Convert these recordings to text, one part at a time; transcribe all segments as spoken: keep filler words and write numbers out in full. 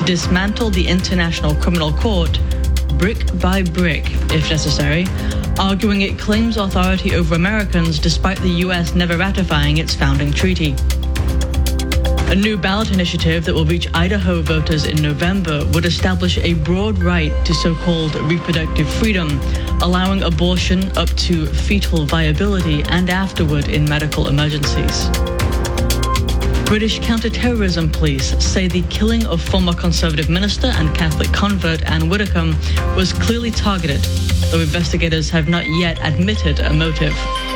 dismantle the International Criminal Court brick by brick, if necessary, arguing it claims authority over Americans despite the U S never ratifying its founding treaty. A new ballot initiative that will reach Idaho voters in November would establish a broad right to so-called reproductive freedom, allowing abortion up to fetal viability and afterward in medical emergencies. British counter-terrorism police say the killing of former Conservative minister and Catholic convert Anne Widdecombe was clearly targeted, though investigators have not yet admitted a motive.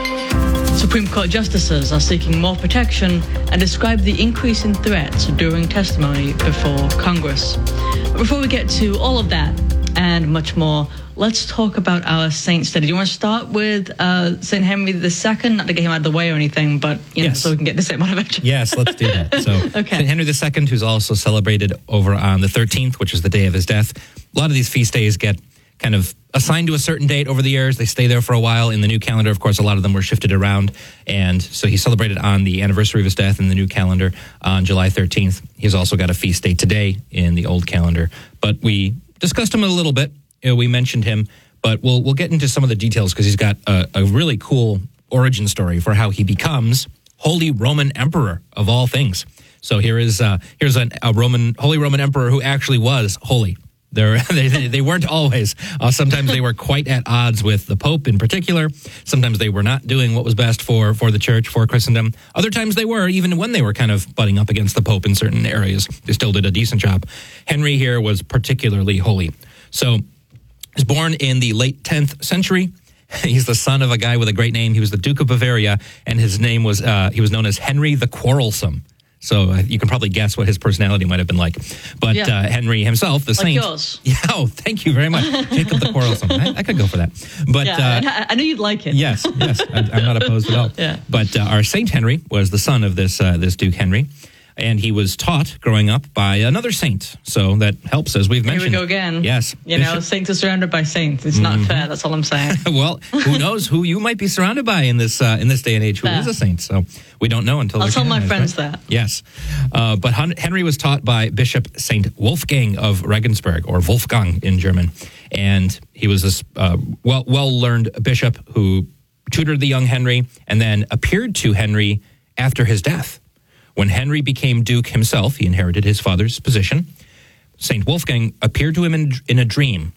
Supreme Court justices are seeking more protection and describe the increase in threats during testimony before Congress. But before we get to all of that and much more, let's talk about our saint study. Do you want to start with uh, Saint Henry the Second? Not to get him out of the way or anything, but you know, yes. so we can get to Saint Bonaventure. Yes, let's do that. So okay. Saint Henry the Second, who's also celebrated over on the thirteenth, which is the day of his death. A lot of these feast days get kind of assigned to a certain date over the years. They stay there for a while. In the new calendar, of course, a lot of them were shifted around. And so he celebrated on the anniversary of his death in the new calendar on July thirteenth. He's also got a feast day today in the old calendar. But we discussed him a little bit. You know, we mentioned him, but we'll we'll get into some of the details because he's got a, a really cool origin story for how he becomes Holy Roman Emperor of all things. So here is uh, here's an, a Roman Holy Roman Emperor who actually was holy. They're, they they weren't always. Uh, sometimes they were quite at odds with the Pope in particular. Sometimes they were not doing what was best for, for the church, for Christendom. Other times they were, even when they were kind of butting up against the Pope in certain areas. They still did a decent job. Henry here was particularly holy. So he was born in the late tenth century. He's the son of a guy with a great name. He was the Duke of Bavaria, and his name was, uh, he was known as Henry the Quarrelsome. So uh, you can probably guess what his personality might have been like. But yeah. uh, Henry himself, the like saint. Yours. Yeah, oh, thank you very much. Jacob the Quarrelsome. I, I could go for that. But yeah, uh, I knew you'd like it. Yes, yes. I, I'm not opposed at all. Yeah. But uh, our Saint Henry was the son of this uh, this Duke Henry. And he was taught growing up by another saint. So that helps, as we've mentioned. Here we go again. Yes. You know, saints are surrounded by saints. It's not mm-hmm. fair. That's all I'm saying. Well, who knows who you might be surrounded by in this uh, in this day and age who fair. Is a saint. So we don't know until I'll tell my friends right? that. Yes. Uh, but Henry was taught by Bishop Saint Wolfgang of Regensburg, or Wolfgang in German. And he was this uh, well, well-learned bishop who tutored the young Henry and then appeared to Henry after his death. When Henry became Duke himself, he inherited his father's position. Saint Wolfgang appeared to him in, in a dream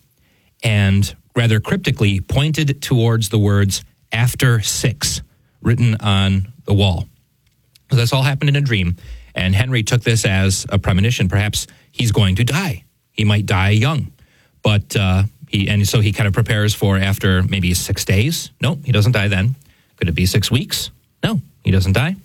and rather cryptically pointed towards the words, after six, written on the wall. So this all happened in a dream, and Henry took this as a premonition. Perhaps he's going to die. He might die young. But uh, he, and so he kind of prepares for after maybe six days. No, he doesn't die then. Could it be six weeks? No, he doesn't die.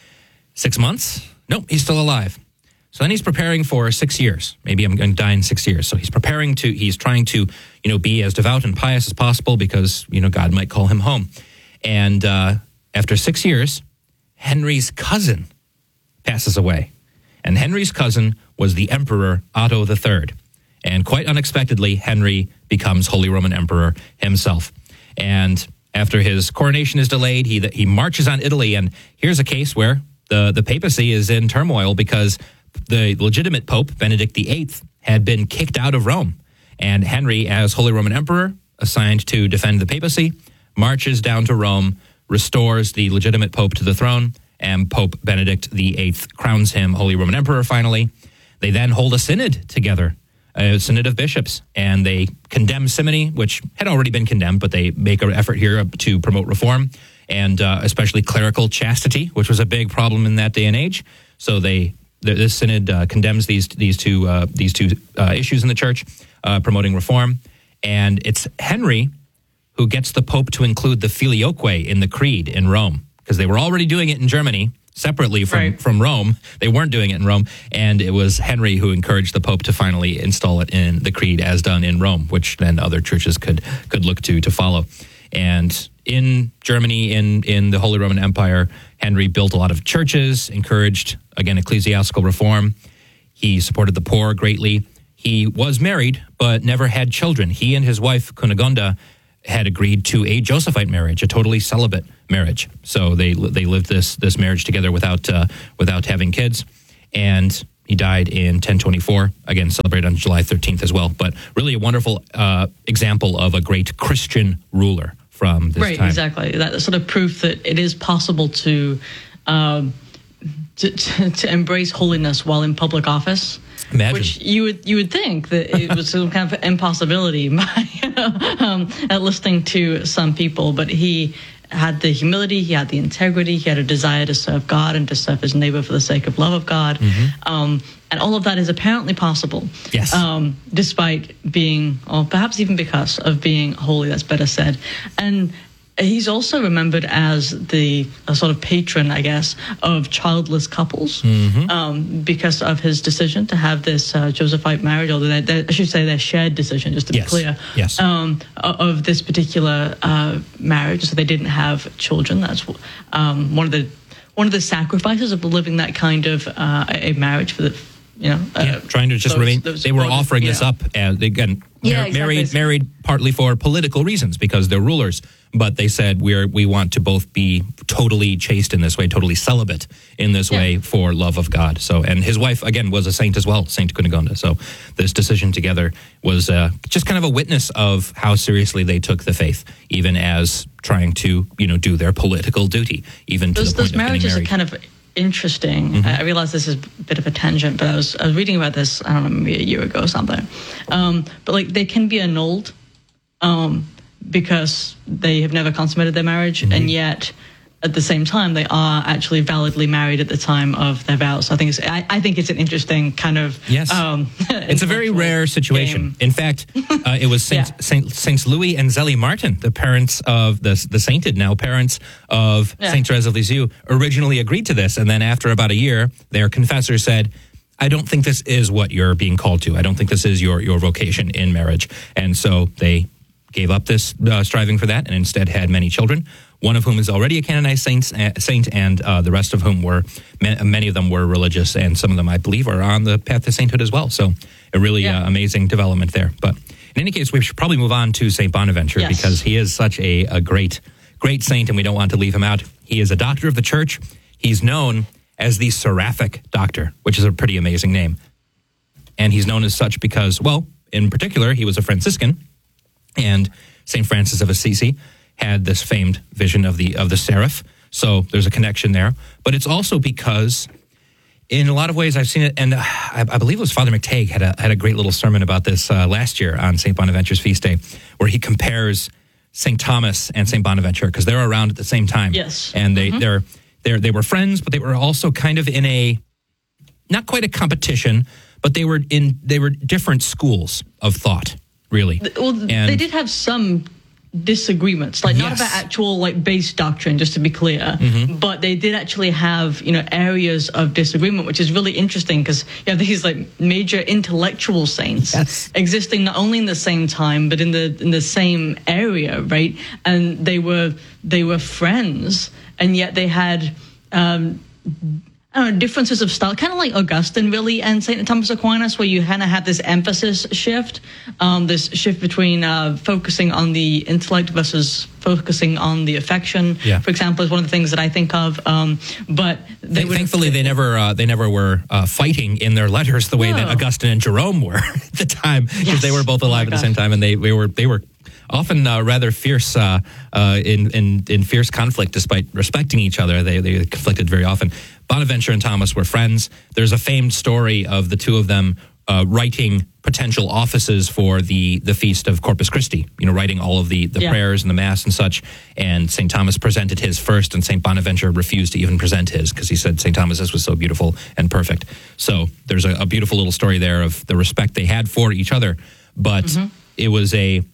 Six months? Nope, he's still alive. So then he's preparing for six years. Maybe I'm going to die in six years. So he's preparing to, he's trying to, you know, be as devout and pious as possible because, you know, God might call him home. And uh, after six years, Henry's cousin passes away. And Henry's cousin was the Emperor Otto the Third. And quite unexpectedly, Henry becomes Holy Roman Emperor himself. And after his coronation is delayed, he he marches on Italy. And here's a case where The, the papacy is in turmoil because the legitimate Pope, Benedict the Eighth, had been kicked out of Rome. And Henry, as Holy Roman Emperor, assigned to defend the papacy, marches down to Rome, restores the legitimate Pope to the throne, and Pope Benedict the Eighth crowns him Holy Roman Emperor finally. They then hold a synod together, a synod of bishops, and they condemn simony, which had already been condemned, but they make an effort here to promote reform. And uh, especially clerical chastity, which was a big problem in that day and age. So they, the, this synod uh, condemns these these two uh, these two uh, issues in the church, uh, promoting reform. And it's Henry who gets the Pope to include the filioque in the creed in Rome, because they were already doing it in Germany separately from, right. from Rome. They weren't doing it in Rome, and it was Henry who encouraged the Pope to finally install it in the creed as done in Rome, which then other churches could could look to to follow. And in Germany, in, in the Holy Roman Empire, Henry built a lot of churches, encouraged, again, ecclesiastical reform. He supported the poor greatly. He was married, but never had children. He and his wife, Cunegonda, had agreed to a Josephite marriage, a totally celibate marriage. So they they lived this this marriage together without uh, without having kids. And He died in ten twenty-four, again, celebrated on July thirteenth as well. But really a wonderful uh, example of a great Christian ruler from this right, time. Right, exactly. That sort of proof that it is possible to, um, to, to, to embrace holiness while in public office. Imagine. Which you would you would think that it was some kind of impossibility by you know, um, at listening to some people, but he had the humility, he had the integrity, he had a desire to serve God and to serve his neighbor for the sake of love of God, mm-hmm. um, and all of that is apparently possible. Yes. Um, despite being, or perhaps even because of being holy. That's better said, and. He's also remembered as the a sort of patron, I guess, of childless couples mm-hmm. um, because of his decision to have this uh, Josephite marriage, or their, their, I should say their shared decision, just to yes. be clear, yes. um, of this particular uh, marriage. So they didn't have children. That's um, one of the one of the sacrifices of living that kind of uh, a marriage for the. You know, uh, yeah, trying to just those, remain. Those they were brothers, offering this know. up as again, yeah, mar- exactly. married, married partly for political reasons because they're rulers. But they said we're we want to both be totally chaste in this way, totally celibate in this yeah. way for love of God. So, and his wife again was a saint as well, Saint Cunegonde. So, this decision together was uh, just kind of a witness of how seriously they took the faith, even as trying to you know do their political duty, even those, to the point those of getting married. Those marriages are kind of interesting. Mm-hmm. I, I realize this is a bit of a tangent, but I was I was reading about this, I don't know, maybe a year ago or something. Um, but like they can be annulled um, because they have never consummated their marriage, mm-hmm. and yet at the same time they are actually validly married at the time of their vows. So I think it's I, I think it's an interesting kind of yes. Um, it's a very rare situation. Game. In fact, uh, it was Saint, yeah. Saint Saints Louis and Zélie Martin, the parents of the the sainted now parents of yeah. Saint Therese of Lisieux, originally agreed to this, and then after about a year, their confessor said, I don't think this is what you're being called to. I don't think this is your your vocation in marriage, and so they gave up this uh, striving for that, and instead had many children. One of whom is already a canonized saint, uh, saint and uh, the rest of whom were, many of them were religious, and some of them, I believe, are on the path to sainthood as well. So a really yeah. uh, amazing development there. But in any case, we should probably move on to Saint Bonaventure yes. because he is such a, a great, great saint, and we don't want to leave him out. He is a doctor of the church. He's known as the Seraphic Doctor, which is a pretty amazing name. And he's known as such because, well, in particular, he was a Franciscan, and Saint Francis of Assisi had this famed vision of the of the seraph. So there's a connection there. But it's also because in a lot of ways I've seen it, and I, I believe it was Father McTagg had a had a great little sermon about this uh, last year on Saint Bonaventure's feast day, where he compares Saint Thomas and Saint Bonaventure because they're around at the same time. Yes. And they mm-hmm. they're they they were friends, but they were also kind of in a not quite a competition, but they were in they were different schools of thought, really. Well, and they did have some disagreements, like yes. not about actual like base doctrine, just to be clear, mm-hmm. but they did actually have you know areas of disagreement, which is really interesting because you have these like major intellectual saints yes. existing not only in the same time but in the in the same area, right? And they were they were friends, and yet they had um, I don't know, differences of style, kind of like Augustine, really, and Saint Thomas Aquinas, where you kind of have this emphasis shift, um, this shift between uh, focusing on the intellect versus focusing on the affection. Yeah. For example, is one of the things that I think of. Um, but they Th- thankfully, they never uh, they never were uh, fighting in their letters the way no. that Augustine and Jerome were at the time, because yes. they were both alive oh at the same time, and they, they were they were. often uh, rather fierce uh, uh, in, in in fierce conflict, despite respecting each other. They they conflicted very often. Bonaventure and Thomas were friends. There's a famed story of the two of them uh, writing potential offices for the the feast of Corpus Christi. You know, writing all of the the yeah. prayers and the mass and such. And Saint Thomas presented his first, and Saint Bonaventure refused to even present his because he said Saint Thomas's was so beautiful and perfect. So there's a, a beautiful little story there of the respect they had for each other, but mm-hmm. it was a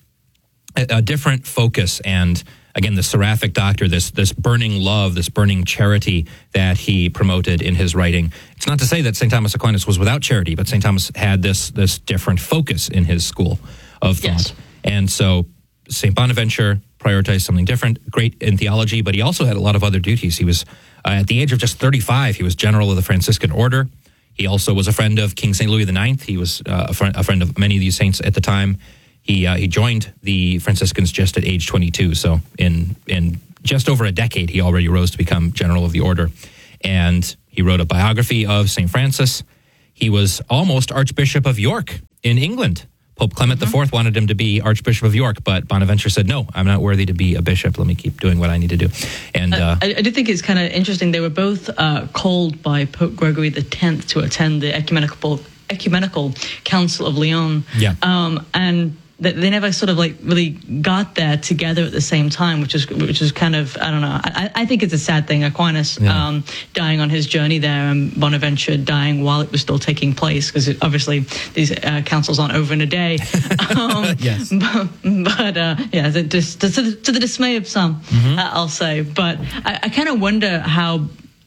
a different focus, and again, the Seraphic Doctor, this this burning love, this burning charity that he promoted in his writing. It's not to say that Saint Thomas Aquinas was without charity, but Saint Thomas had this this different focus in his school of thought. Yes. And so Saint Bonaventure prioritized something different, great in theology, but he also had a lot of other duties. He was, uh, at the age of just thirty-five, he was general of the Franciscan order. He also was a friend of King Saint Louis the Ninth. He was uh, a, friend, a friend of many of these saints at the time. He uh, he joined the Franciscans just at age twenty-two, so in in just over a decade, he already rose to become general of the order. And he wrote a biography of Saint Francis. he was almost Archbishop of York in England. Pope Clement mm-hmm. the Fourth wanted him to be Archbishop of York, but Bonaventure said, no, I'm not worthy to be a bishop. Let me keep doing what I need to do. And uh, I, I do think it's kind of interesting. They were both uh, called by Pope Gregory the Tenth to attend the ecumenical ecumenical Council of Lyon. Yeah. Um, and they, they never sort of like really got there together at the same time, which is which is kind of, I don't know. I, I think it's a sad thing. Aquinas yeah. um, dying on his journey there, and Bonaventure dying while it was still taking place, because obviously these uh, councils aren't over in a day. Um, yes. But, but uh, yeah, to, to, to, to the dismay of some, mm-hmm. uh, I'll say. But I, I kind of wonder how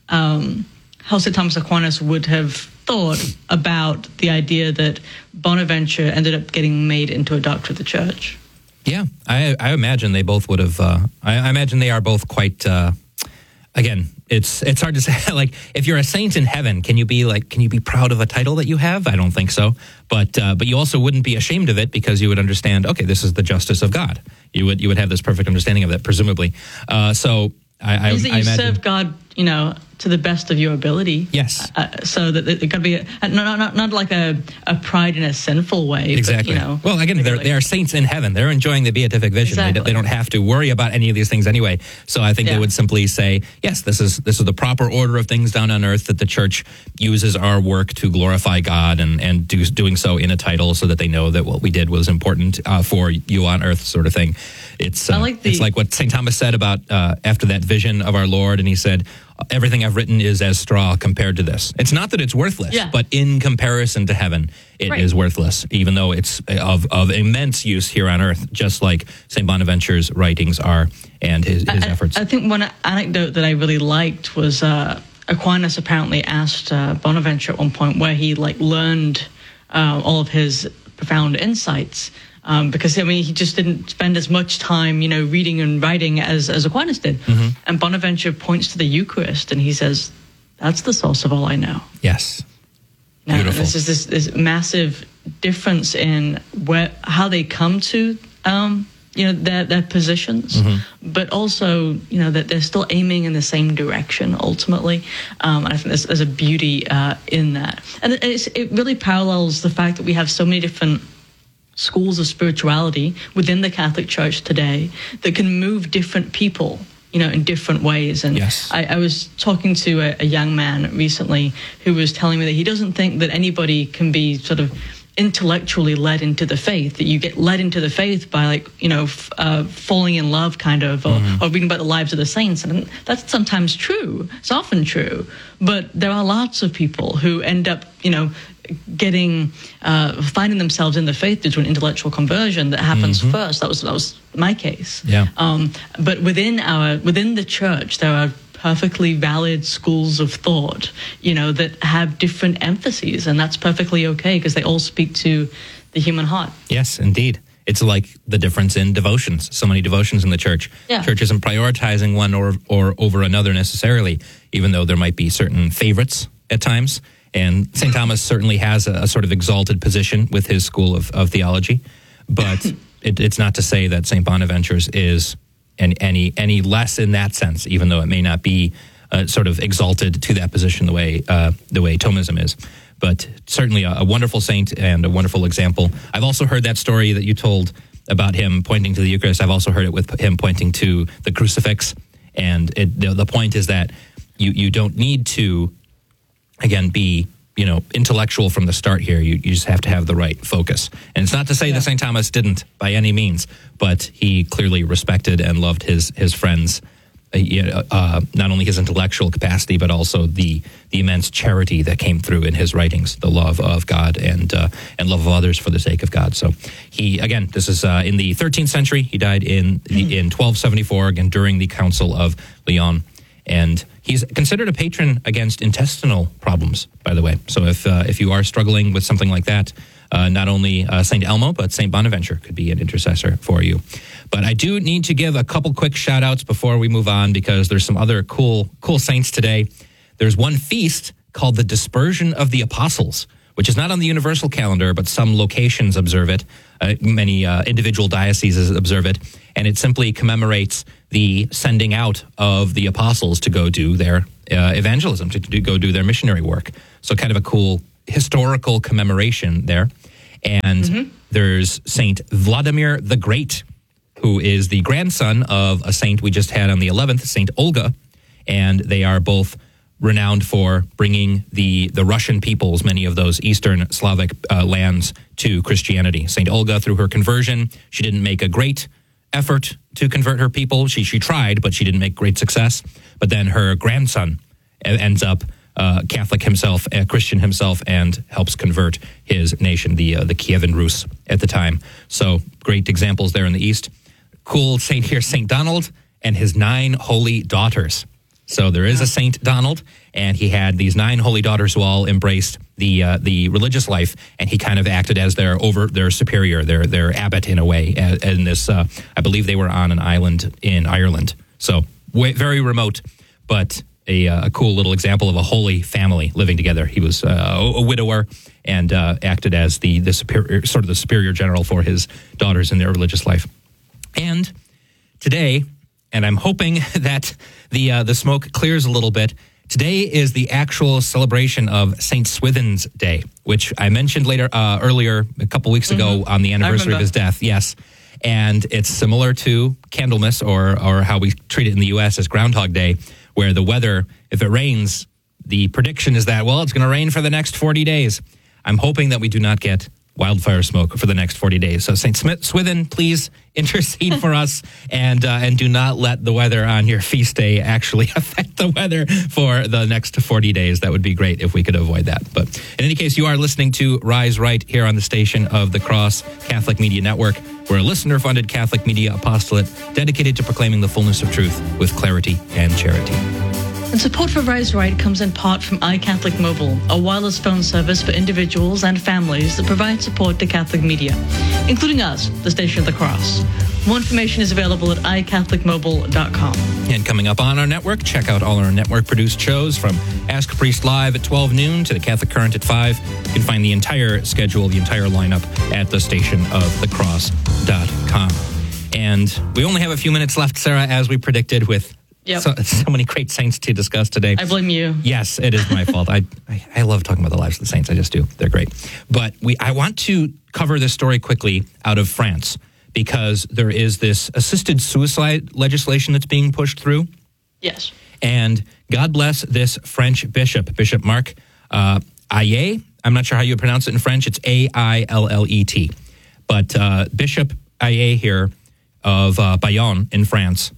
um, how Saint Thomas Aquinas would have thought about the idea that Bonaventure ended up getting made into a doctor of the church. Yeah, I, I imagine they both would have. Uh, I, I imagine they are both quite. Uh, again, it's it's hard to say. Like, if you're a saint in heaven, can you be like? Can you be proud of a title that you have? I don't think so. But uh, but you also wouldn't be ashamed of it, because you would understand. Okay, this is the justice of God. You would you would have this perfect understanding of it, presumably. Uh, so I, I, is that you I imagine, serve God, you know, to the best of your ability. Yes. Uh, so that it could be a, not, not not like a, a pride in a sinful way. Exactly. But, you know, well, again, they're, they are saints in heaven. They're enjoying the beatific vision. Exactly. They, don't, they don't have to worry about any of these things anyway. So I think yeah. they would simply say, yes, this is this is the proper order of things down on earth, that the church uses our work to glorify God, and, and do, doing so in a title, so that they know that what we did was important uh, for you on earth, sort of thing. It's uh, I like the, it's like what Saint Thomas said about uh, after that vision of our Lord, and he said, everything I've written is as straw compared to this. It's not that it's worthless, yeah. but in comparison to heaven, it right. is worthless, even though it's of, of immense use here on earth, just like Saint Bonaventure's writings are, and his, his I, efforts. I think one anecdote that I really liked was uh, Aquinas apparently asked uh, Bonaventure at one point where he like learned uh, all of his profound insights. Um, because, I mean, he just didn't spend as much time, you know, reading and writing as, as Aquinas did. Mm-hmm. And Bonaventure points to the Eucharist and he says, that's the source of all I know. Yes. Now, Beautiful. This is this, this massive difference in where how they come to, um, you know, their, their positions, mm-hmm. but also, you know, that they're still aiming in the same direction ultimately. Um, and I think there's, there's a beauty uh, in that. And it's, it really parallels the fact that we have so many different schools of spirituality within the Catholic Church today that can move different people, you know, in different ways. And yes. I, I was talking to a, a young man recently who was telling me that he doesn't think that anybody can be sort of intellectually led into the faith, that you get led into the faith by, like, you know, f- uh, falling in love kind of, or, mm-hmm. or reading about the lives of the saints. And that's sometimes true. It's often true. But there are lots of people who end up, you know, getting, uh, finding themselves in the faith due to an intellectual conversion that happens mm-hmm. first. That was that was my case. Yeah. Um, but within our within the church, there are perfectly valid schools of thought, you know, that have different emphases, and that's perfectly okay because they all speak to the human heart. Yes, indeed. It's like the difference in devotions. So many devotions in the church. Yeah. Church isn't prioritizing one or or over another necessarily, even though there might be certain favorites at times. And Saint Thomas certainly has a, a sort of exalted position with his school of, of theology, but it, it's not to say that Saint Bonaventure's is any, any any less in that sense, even though it may not be uh, sort of exalted to that position the way uh, the way Thomism is. But certainly a, a wonderful saint and a wonderful example. I've also heard that story that you told about him pointing to the Eucharist. I've also heard it with him pointing to the crucifix, and it, the, the point is that you you don't need to, again, be, you know, intellectual from the start here. You, you just have to have the right focus. And it's not to say yeah. that Saint Thomas didn't by any means, but he clearly respected and loved his his friends, uh, uh, not only his intellectual capacity, but also the the immense charity that came through in his writings, the love of God and uh, and love of others for the sake of God. So he, again, this is uh, in the thirteenth century. He died in the, in twelve seventy-four, again, during the Council of Lyon. And he's considered a patron against intestinal problems, by the way. So if uh, if you are struggling with something like that, uh, not only uh, Saint Elmo, but Saint Bonaventure could be an intercessor for you. But I do need to give a couple quick shout outs before we move on, because there's some other cool cool saints today. There's one feast called the Dispersion of the Apostles, which is not on the universal calendar, but some locations observe it. Uh, many uh, individual dioceses observe it. And it simply commemorates the sending out of the apostles to go do their uh, evangelism, to do, go do their missionary work. So kind of a cool historical commemoration there. And mm-hmm. there's Saint Vladimir the Great, who is the grandson of a saint we just had on the eleventh, Saint Olga. And they are both renowned for bringing the, the Russian peoples, many of those Eastern Slavic uh, lands, to Christianity. Saint Olga, through her conversion, she didn't make a great effort to convert her people. She she tried, but she didn't make great success. But then her grandson ends up uh, Catholic himself, a Christian himself, and helps convert his nation, the uh, the Kievan Rus at the time. So great examples there in the East. Cool saint here, Saint Donald and his nine holy daughters. So there is a Saint Donald, and he had these nine holy daughters who all embraced the uh, the religious life, and he kind of acted as their over their superior, their their abbot in a way. In this, uh, I believe they were on an island in Ireland, so way, very remote, but a, a cool little example of a holy family living together. He was uh, a widower and uh, acted as the the superior, sort of the superior general for his daughters in their religious life. And today, and I'm hoping that the uh, the smoke clears a little bit. Today is the actual celebration of Saint Swithin's Day, which I mentioned later uh, earlier a couple weeks ago mm-hmm. on the anniversary of his death. Yes, and it's similar to Candlemas, or or how we treat it in the U S as Groundhog Day, where the weather, if it rains, the prediction is that, well, it's going to rain for the next forty days. I'm hoping that we do not get wildfire smoke for the next forty days. So Saint Swithin, please intercede for us, and uh, and do not let the weather on your feast day actually affect the weather for the next forty days. That would be great if we could avoid that. But in any case, you are listening to Rise Right here on the station of the Cross Catholic Media Network. We're a listener-funded Catholic media apostolate dedicated to proclaiming the fullness of truth with clarity and charity. And support for Rise Right comes in part from iCatholic Mobile, a wireless phone service for individuals and families that provide support to Catholic media, including us, the Station of the Cross. More information is available at i catholic mobile dot com. And coming up on our network, check out all our network-produced shows from Ask a Priest Live at twelve noon to the Catholic Current at five. You can find the entire schedule, the entire lineup at the station of the cross dot com. And we only have a few minutes left, Sarah, as we predicted, with Yep. So, so many great saints to discuss today. I blame you. Yes, it is my fault. I, I I love talking about the lives of the saints. I just do. They're great. But we I want to cover this story quickly out of France, because there is this assisted suicide legislation that's being pushed through. Yes. And God bless this French bishop, Bishop Marc uh, Aillet. I'm not sure how you pronounce it in French. It's A I L L E T. But uh, Bishop Aillet here of uh, Bayonne in France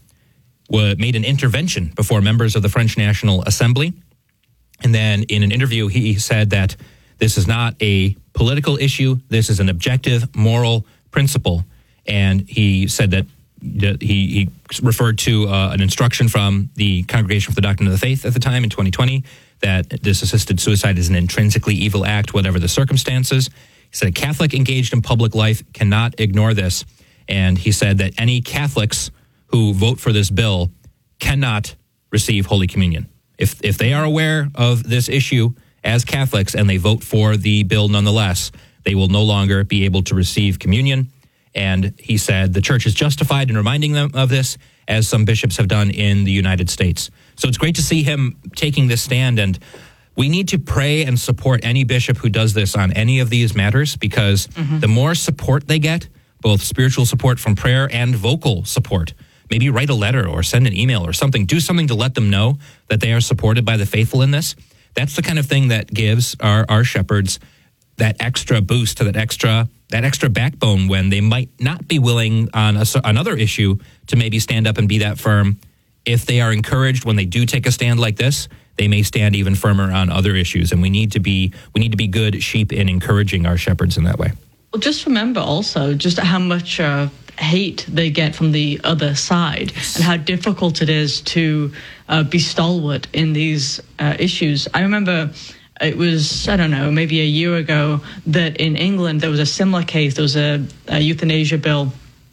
made an intervention before members of the French National Assembly. And then in an interview, he said that this is not a political issue. This is an objective moral principle. And he said that he, he referred to uh, an instruction from the Congregation for the Doctrine of the Faith at the time in twenty twenty, that this assisted suicide is an intrinsically evil act, whatever the circumstances. He said a Catholic engaged in public life cannot ignore this. And he said that any Catholics who vote for this bill cannot receive Holy Communion. If if they are aware of this issue as Catholics and they vote for the bill nonetheless, they will no longer be able to receive communion. And he said the church is justified in reminding them of this, as some bishops have done in the United States. So it's great to see him taking this stand, and we need to pray and support any bishop who does this on any of these matters, because mm-hmm. the more support they get, both spiritual support from prayer and vocal support, maybe write a letter or send an email or something. Do something to let them know that they are supported by the faithful in this. That's the kind of thing that gives our, our shepherds that extra boost, to that extra that extra backbone when they might not be willing on a, another issue to maybe stand up and be that firm. If they are encouraged when they do take a stand like this, they may stand even firmer on other issues. And we need to be we need to be good sheep in encouraging our shepherds in that way. Well, just remember also just how much uh, hate they get from the other side, and how difficult it is to uh, be stalwart in these uh, issues. I remember it was, I don't know, maybe a year ago, that in England there was a similar case. There was a, a euthanasia bill,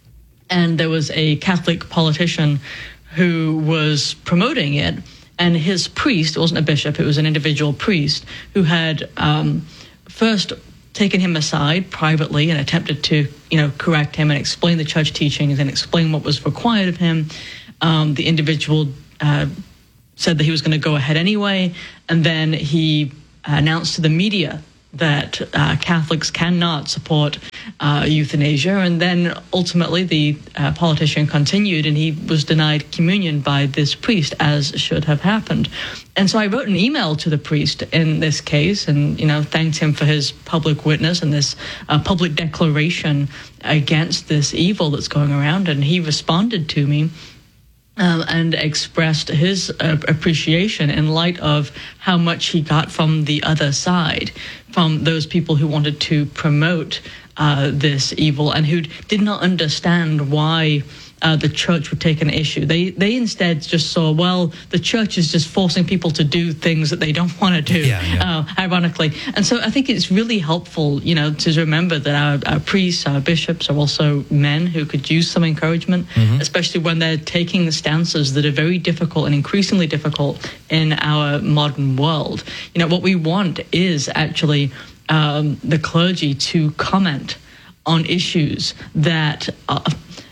and there was a Catholic politician who was promoting it, and his priest, it wasn't a bishop, it was an individual priest, who had um, first taken him aside privately and attempted to, you know, correct him and explain the church teachings and explain what was required of him. Um, the individual uh, said that he was going to go ahead anyway, and then he announced to the media that uh, Catholics cannot support uh, euthanasia. And then ultimately the uh, politician continued, and he was denied communion by this priest, as should have happened. And so I wrote an email to the priest in this case and, you know, thanked him for his public witness and this uh, public declaration against this evil that's going around. And he responded to me Um, and expressed his uh, appreciation in light of how much he got from the other side, from those people who wanted to promote uh, this evil and who did not understand why uh, the church would take an issue. They they instead just saw, well, the church is just forcing people to do things that they don't want to do, yeah, yeah. Uh, ironically. And so I think it's really helpful, you know, to remember that our, our priests, our bishops are also men who could use some encouragement, mm-hmm. especially when they're taking the stances that are very difficult and increasingly difficult in our modern world. You know, what we want is actually um, the clergy to comment on issues that are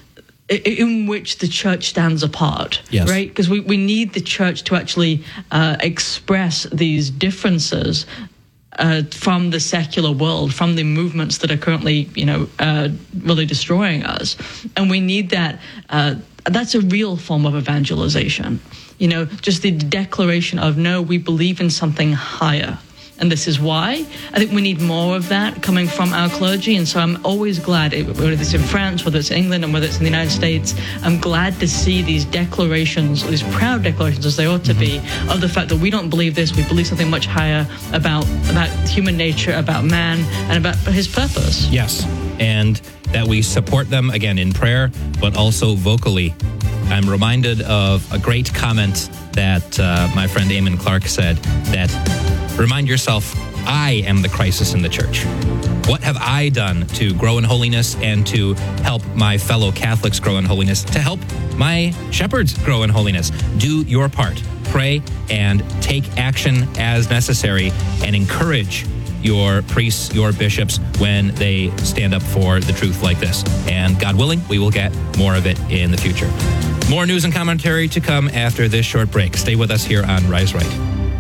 in which the church stands apart, yes. right? Because we, we need the church to actually uh, express these differences uh, from the secular world, from the movements that are currently, you know, uh, really destroying us. And we need that. Uh, that's a real form of evangelization. You know, just the declaration of, no, we believe in something higher. And this is why. I think we need more of that coming from our clergy. And so I'm always glad, whether it's in France, whether it's in England, and whether it's in the United States, I'm glad to see these declarations, these proud declarations, as they ought to be, of the fact that we don't believe this, we believe something much higher about, about human nature, about man, and about his purpose. Yes, and that we support them, again, in prayer, but also vocally. I'm reminded of a great comment that uh, my friend Eamon Clark said, that remind yourself, I am the crisis in the church. What have I done to grow in holiness and to help my fellow Catholics grow in holiness, to help my shepherds grow in holiness? Do your part. Pray and take action as necessary, and encourage your priests, your bishops, when they stand up for the truth like this. And God willing, we will get more of it in the future. More news and commentary to come after this short break. Stay with us here on Rise Right.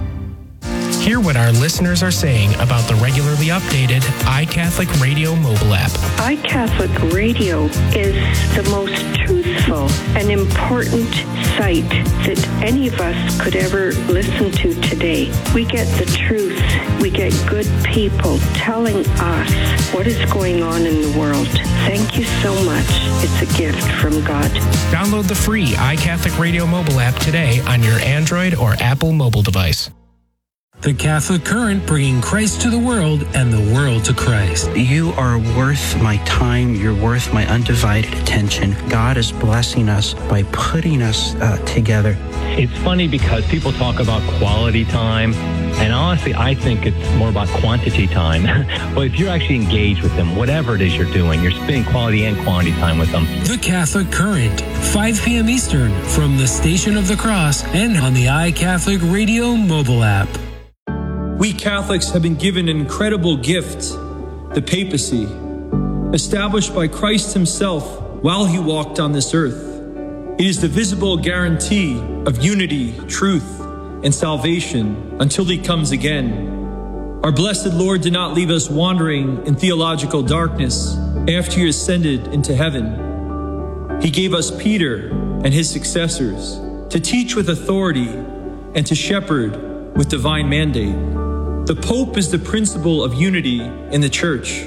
Hear what our listeners are saying about the regularly updated iCatholic Radio mobile app. iCatholic Radio is the most truthful and important site that any of us could ever listen to today. We get the truth. We get good people telling us what is going on in the world. Thank you so much. It's a gift from God. Download the free iCatholic Radio mobile app today on your Android or Apple mobile device. The Catholic Current, bringing Christ to the world and the world to Christ. You are worth my time. You're worth my undivided attention. God is blessing us by putting us uh, together. It's funny because people talk about quality time, and honestly, I think it's more about quantity time. But if you're actually engaged with them, whatever it is you're doing, you're spending quality and quantity time with them. The Catholic Current, five p.m. Eastern, from the Station of the Cross and on the iCatholic Radio mobile app. We Catholics have been given an incredible gift, the papacy, established by Christ himself while he walked on this earth. It is the visible guarantee of unity, truth, and salvation until he comes again. Our blessed Lord did not leave us wandering in theological darkness after he ascended into heaven. He gave us Peter and his successors to teach with authority and to shepherd with divine mandate. The Pope is the principle of unity in the Church.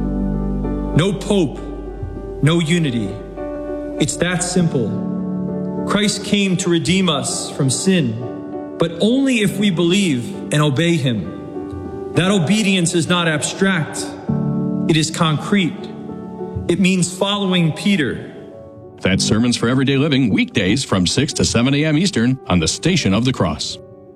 No Pope, no unity. It's that simple. Christ came to redeem us from sin, but only if we believe and obey him. That obedience is not abstract. It is concrete. It means following Peter. That's Sermons for Everyday Living, weekdays from six to seven a.m. Eastern on the Station of the Cross.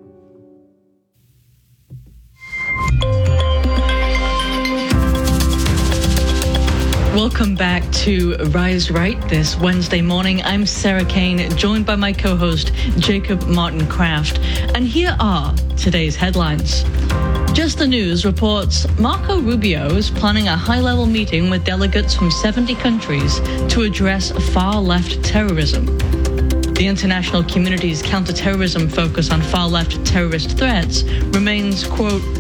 Welcome back to Rise Right this Wednesday morning. I'm Sarah Kane, joined by my co-host Jacob Martin Kraft. And here are today's headlines. Just the News reports Marco Rubio is planning a high-level meeting with delegates from seventy countries to address far-left terrorism. The international community's counterterrorism focus on far-left terrorist threats remains, quote,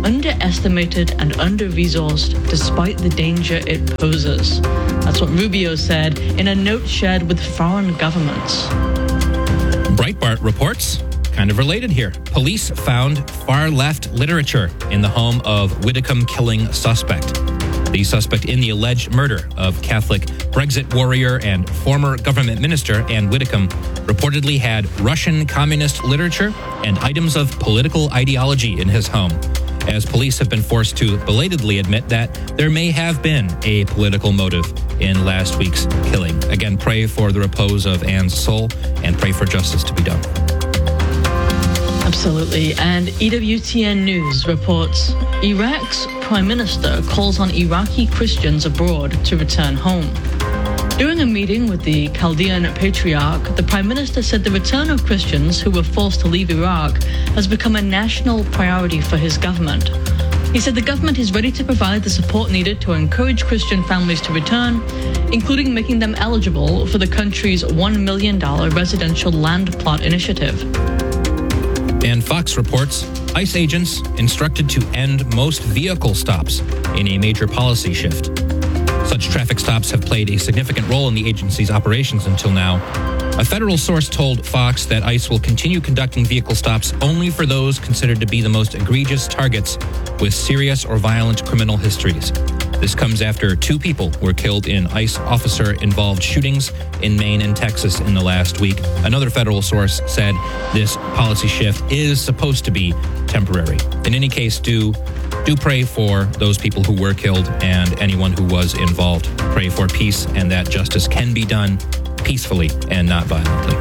underestimated and under-resourced despite the danger it poses. That's what Rubio said in a note shared with foreign governments. Breitbart reports, kind of related here. Police found far-left literature in the home of Whitcomb killing suspect. The suspect in the alleged murder of Catholic Brexit warrior and former government minister Anne Whitcomb reportedly had Russian communist literature and items of political ideology in his home, as police have been forced to belatedly admit that there may have been a political motive in last week's killing. Again, pray for the repose of Anne's soul and pray for justice to be done. Absolutely. And E W T N News reports Iraq's prime minister calls on Iraqi Christians abroad to return home. During a meeting with the Chaldean Patriarch, the prime minister said the return of Christians who were forced to leave Iraq has become a national priority for his government. He said the government is ready to provide the support needed to encourage Christian families to return, including making them eligible for the country's one million dollars residential land plot initiative. And Fox reports ICE agents instructed to end most vehicle stops in a major policy shift. Such traffic stops have played a significant role in the agency's operations until now. A federal source told Fox that ICE will continue conducting vehicle stops only for those considered to be the most egregious targets with serious or violent criminal histories. This comes after two people were killed in ICE officer-involved shootings in Maine and Texas in the last week. Another federal source said this policy shift is supposed to be temporary. In any case, do do pray for those people who were killed and anyone who was involved. Pray for peace and that justice can be done peacefully and not violently.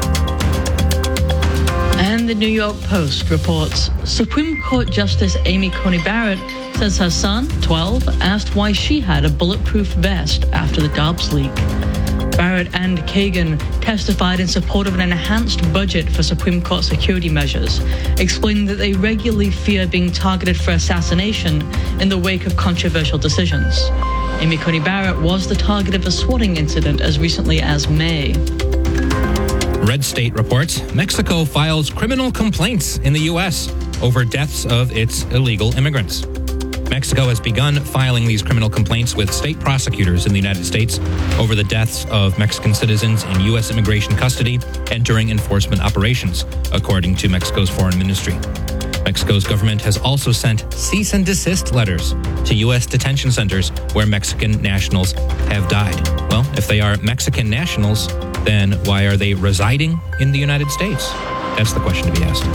And the New York Post reports Supreme Court Justice Amy Coney Barrett says her son, twelve, asked why she had a bulletproof vest after the Dobbs leak. Barrett and Kagan testified in support of an enhanced budget for Supreme Court security measures, explaining that they regularly fear being targeted for assassination in the wake of controversial decisions. Amy Coney Barrett was the target of a swatting incident as recently as May. Red State reports Mexico files criminal complaints in the U S over deaths of its illegal immigrants. Mexico has begun filing these criminal complaints with state prosecutors in the United States over the deaths of Mexican citizens in U S immigration custody and during enforcement operations, according to Mexico's foreign ministry. Mexico's government has also sent cease and desist letters to U S detention centers where Mexican nationals have died. Well, if they are Mexican nationals, then why are they residing in the United States? That's the question to be asked.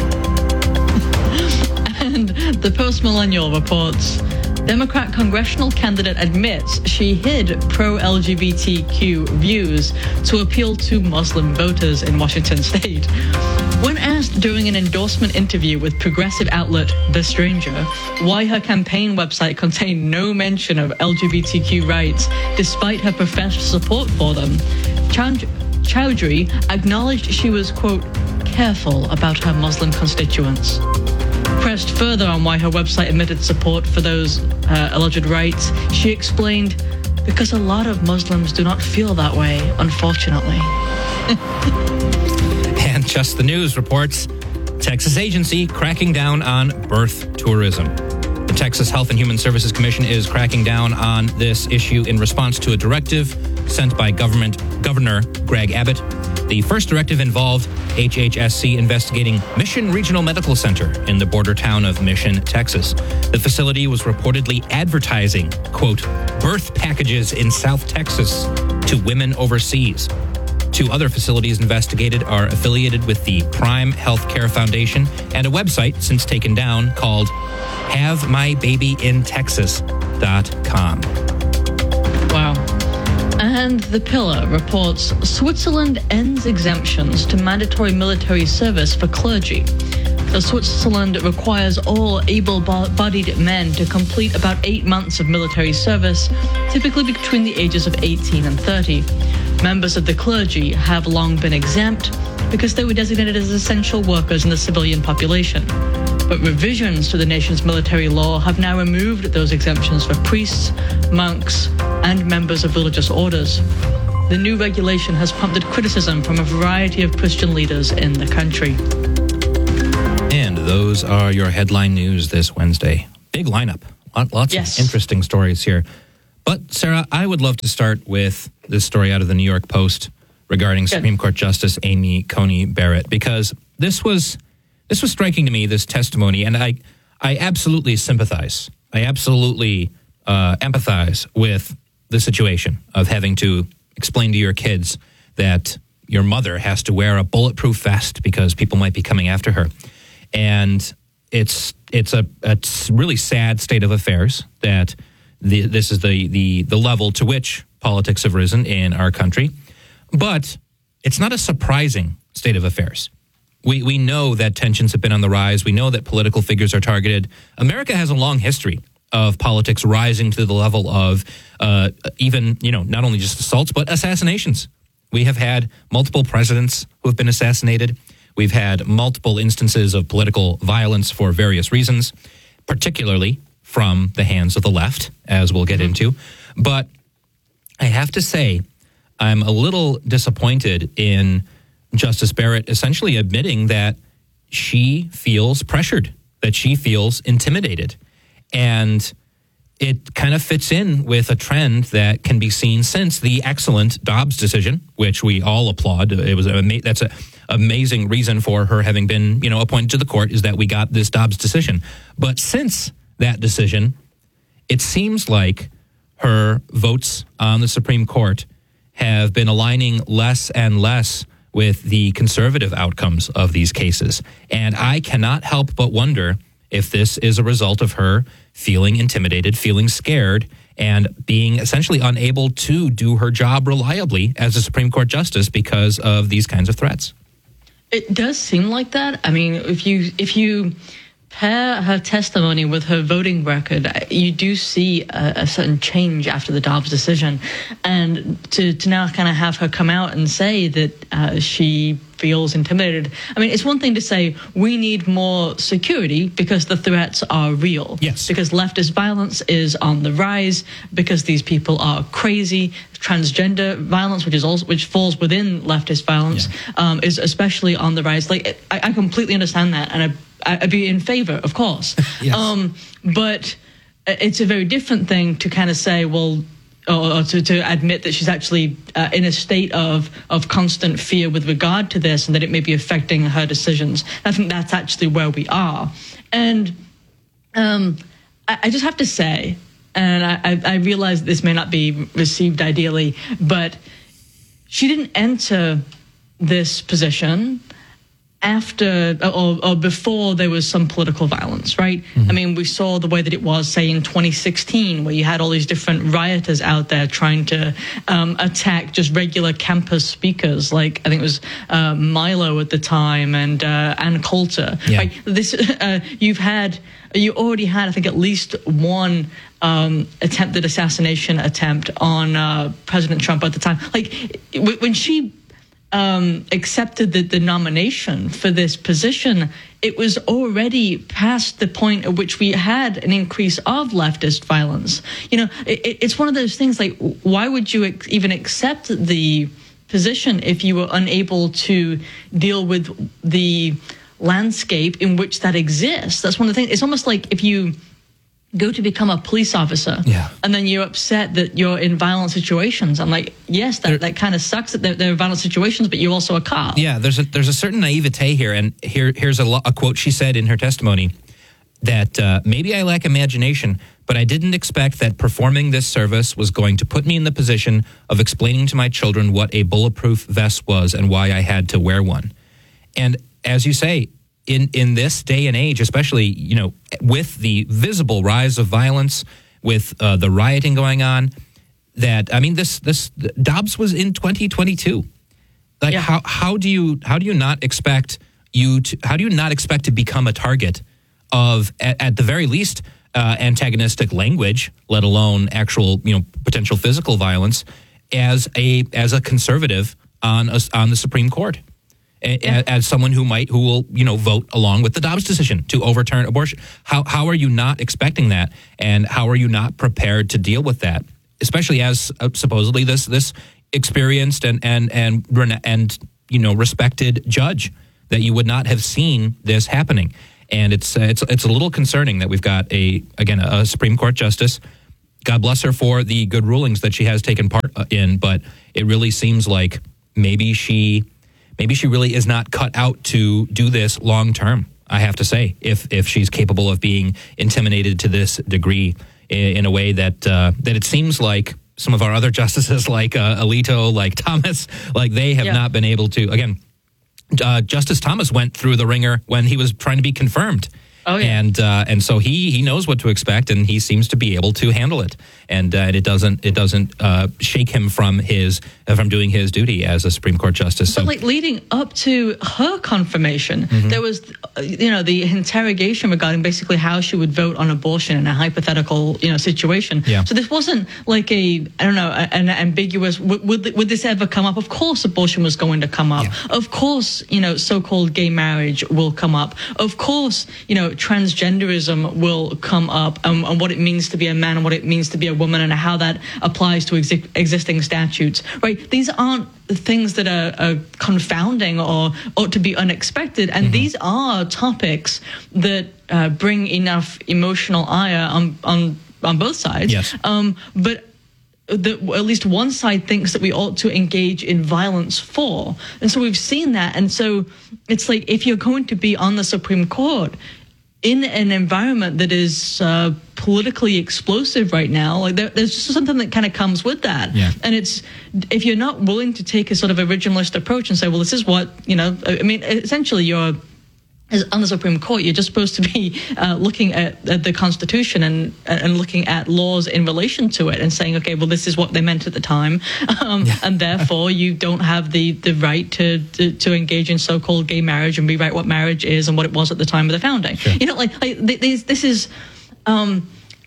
And the Post-Millennial reports Democrat congressional candidate admits she hid pro-L G B T Q views to appeal to Muslim voters in Washington state. When asked during an endorsement interview with progressive outlet The Stranger why her campaign website contained no mention of L G B T Q rights despite her professed support for them, Chowdhury acknowledged she was, quote, careful about her Muslim constituents. Pressed further on why her website admitted support for those uh, alleged rights, she explained, because a lot of Muslims do not feel that way, unfortunately. And Just the News reports Texas agency cracking down on birth tourism. The Texas Health and Human Services Commission is cracking down on this issue in response to a directive sent by government Governor Greg Abbott. The first directive involved H H S C investigating Mission Regional Medical Center in the border town of Mission, Texas. The facility was reportedly advertising, quote, birth packages in South Texas to women overseas. Two other facilities investigated are affiliated with the Prime Healthcare Foundation and a website since taken down called have my baby in texas dot com. Wow. And The Pillar reports Switzerland ends exemptions to mandatory military service for clergy. So Switzerland requires all able-bodied men to complete about eight months of military service, typically between the ages of eighteen and thirty. Members of the clergy have long been exempt because they were designated as essential workers in the civilian population. But revisions to the nation's military law have now removed those exemptions for priests, monks, and members of religious orders. The new regulation has prompted criticism from a variety of Christian leaders in the country. And those are your headline news this Wednesday. big lineup. Lots yes. of interesting stories here. But, Sarah, I would love to start with this story out of the New York Post regarding Good. Supreme Court Justice Amy Coney Barrett, because this was this was striking to me, this testimony, and I, I absolutely sympathize. I absolutely uh, empathize with the situation of having to explain to your kids that your mother has to wear a bulletproof vest because people might be coming after her. And it's it's a, a really sad state of affairs that the, this is the, the, the level to which politics have risen in our country. But it's not a surprising state of affairs. We we know that tensions have been on the rise. We know that political figures are targeted. America has a long history of politics rising to the level of uh, even, you know, not only just assaults, but assassinations. We have had multiple presidents who have been assassinated. We've had multiple instances of political violence for various reasons, particularly from the hands of the left, as we'll get into. But I have to say, I'm a little disappointed in Justice Barrett essentially admitting that she feels pressured, that she feels intimidated. And it kind of fits in with a trend that can be seen since the excellent Dobbs decision, which we all applaud. It was a, that's an amazing reason for her having been, you know, appointed to the court, is that we got this Dobbs decision. But since that decision, it seems like her votes on the Supreme Court have been aligning less and less with the conservative outcomes of these cases. And I cannot help but wonder if this is a result of her feeling intimidated, feeling scared, and being essentially unable to do her job reliably as a Supreme Court justice because of these kinds of threats. It does seem like that. I mean, if you if you pair her testimony with her voting record, you do see a, a certain change after the Dobbs decision. And to, to now kind of have her come out and say that uh, she feels intimidated. I mean, it's one thing to say we need more security because the threats are real. Yes. Because leftist violence is on the rise, because these people are crazy. Transgender violence, which is also which falls within leftist violence, yeah. um, is especially on the rise. Like, I, I completely understand that, and I I'd be in favor, of course. Yes. Um, but it's a very different thing to kind of say, well, or, or to, to admit that she's actually uh, in a state of, of constant fear with regard to this and that it may be affecting her decisions. I think that's actually where we are. And um, I, I just have to say, and I, I realize this may not be received ideally, but she didn't enter this position after or, or before there was some political violence, right? Mm-hmm. I mean, we saw the way that it was, say, in twenty sixteen, where you had all these different rioters out there trying to um, attack just regular campus speakers, like I think it was uh, Milo at the time and uh, Ann Coulter. Yeah. Right? This uh, you've had, you already had, I think, at least one um, attempted assassination attempt on uh, President Trump at the time. Like when she Um, accepted the, the nomination for this position, it was already past the point at which we had an increase of leftist violence. You know, it, it's one of those things like, why would you ex- even accept the position if you were unable to deal with the landscape in which that exists? That's one of the things. It's almost like if you go to become a police officer, yeah. and then you're upset that you're in violent situations. I'm like, yes, that, there, that kind of sucks that they're, they're violent situations, but you're also a cop. Yeah, there's a there's a certain naivete here, and here here's a, lo- a quote she said in her testimony that uh, maybe I lack imagination, but I didn't expect that performing this service was going to put me in the position of explaining to my children what a bulletproof vest was and why I had to wear one. And as you say, In in this day and age, especially, you know, with the visible rise of violence, with uh, the rioting going on, that I mean, this this Dobbs was in twenty twenty-two. Like, yeah. how how do you how do you not expect you to how do you not expect to become a target of at, at the very least uh, antagonistic language, let alone actual, you know, potential physical violence, as a as a conservative on a, on the Supreme Court? Yeah. As someone who might, who will, you know, vote along with the Dobbs decision to overturn abortion. How how are you not expecting that, and how are you not prepared to deal with that, especially as uh, supposedly this this experienced and and and and you know respected judge, that you would not have seen this happening. And it's uh, it's it's a little concerning that we've got a again a Supreme Court justice. God bless her for the good rulings that she has taken part in, but it really seems like maybe she maybe she really is not cut out to do this long term. I have to say, if if she's capable of being intimidated to this degree in, in a way that uh, that it seems like some of our other justices, like uh, Alito, like Thomas, like they have yeah. not been able to. Again, uh, Justice Thomas went through the ringer when he was trying to be confirmed. Oh, yeah. And uh, and so he he knows what to expect, and he seems to be able to handle it, and uh, it doesn't it doesn't uh, shake him from his uh, from doing his duty as a Supreme Court justice. But so, like leading up to her confirmation, mm-hmm. there was uh, you know the interrogation regarding basically how she would vote on abortion in a hypothetical you know situation. Yeah. So this wasn't like a I don't know an ambiguous would would, would this ever come up? Of course, abortion was going to come up. Yeah. Of course, you know so-called gay marriage will come up. Of course, you know. transgenderism will come up, um, and what it means to be a man and what it means to be a woman and how that applies to exi- existing statutes, right? These aren't things that are, are confounding or ought to be unexpected, and mm-hmm. these are topics that uh, bring enough emotional ire on on, on both sides. Yes. Um, but that at least one side thinks that we ought to engage in violence for. And so we've seen that. And so it's like, if you're going to be on the Supreme Court in an environment that is uh, politically explosive right now, like there, there's just something that kind of comes with that. Yeah. And it's, if you're not willing to take a sort of originalist approach and say, well, this is what, you know, I mean, essentially you're, as on the Supreme Court, you're just supposed to be uh, looking at, at the Constitution and and looking at laws in relation to it and saying, okay, well, this is what they meant at the time, um, yeah. and therefore you don't have the, the right to, to to engage in so-called gay marriage and rewrite what marriage is and what it was at the time of the founding. Sure. You know, like, like this, this is, um,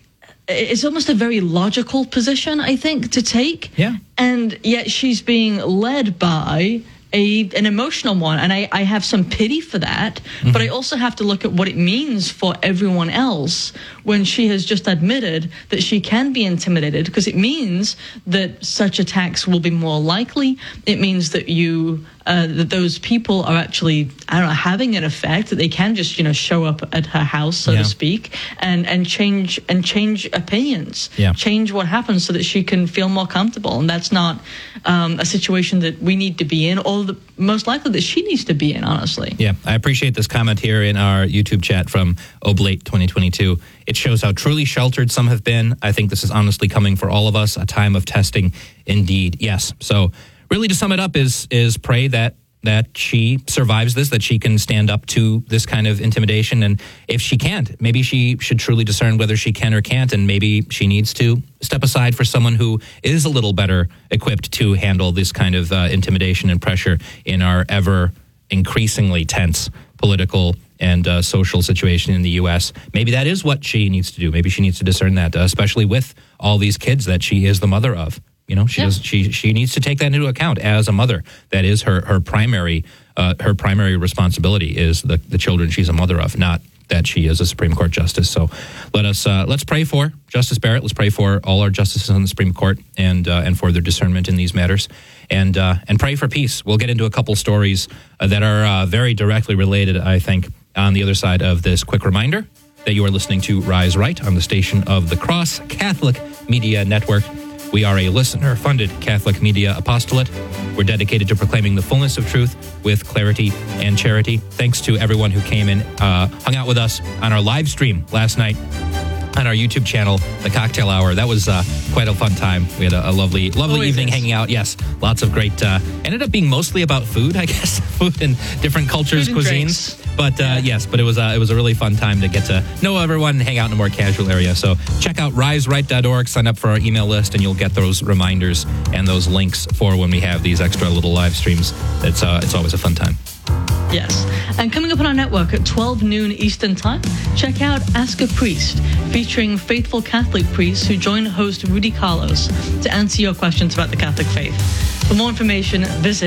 it's almost a very logical position, I think, to take. Yeah. And yet she's being led by A, an emotional one, and I, I have some pity for that, mm-hmm. but I also have to look at what it means for everyone else when she has just admitted that she can be intimidated, because it means that such attacks will be more likely. It means that you uh, that those people are actually, I don't know, having an effect, that they can just, you know, show up at her house, so yeah. to speak, and, and change and change opinions, yeah. change what happens so that she can feel more comfortable. And that's not um, a situation that we need to be in, or the, most likely that she needs to be in, honestly. Yeah, I appreciate this comment here in our YouTube chat from Oblate twenty twenty-two. It shows how truly sheltered some have been. I think this is honestly coming for all of us, a time of testing indeed. Yes. So really to sum it up is is pray that that she survives this, that she can stand up to this kind of intimidation. And if she can't, maybe she should truly discern whether she can or can't, and maybe she needs to step aside for someone who is a little better equipped to handle this kind of uh, intimidation and pressure in our ever increasingly tense political and uh, social situation in the U S. Maybe that is what she needs to do. Maybe she needs to discern that, uh, especially with all these kids that she is the mother of. You know, she yeah. does, she she needs to take that into account as a mother. That is her her primary uh, her primary responsibility is the the children she's a mother of, not that she is a Supreme Court justice. So let us uh, let's pray for Justice Barrett. Let's pray for all our justices on the Supreme Court and uh, and for their discernment in these matters, and uh, and pray for peace. We'll get into a couple stories uh, that are uh, very directly related, I think, on the other side of this quick reminder that you are listening to Rise Right on the station of the Cross Catholic Media Network. We are a listener-funded Catholic media apostolate. We're dedicated to proclaiming the fullness of truth with clarity and charity. Thanks to everyone who came and uh, hung out with us on our live stream last night on our YouTube channel, The Cocktail Hour. That was uh, quite a fun time. We had a, a lovely, lovely Always evening is. hanging out. Yes, lots of great, uh, ended up being mostly about food, I guess, food and different cultures, Food and cuisines. drinks. But uh, yes, but it was uh, it was a really fun time to get to know everyone and hang out in a more casual area. So check out rise right dot org, sign up for our email list, and you'll get those reminders and those links for when we have these extra little live streams. It's uh, it's always a fun time. Yes. And coming up on our network at twelve noon Eastern Time, check out Ask a Priest, featuring faithful Catholic priests who join host Rudy Carlos to answer your questions about the Catholic faith. For more information, visit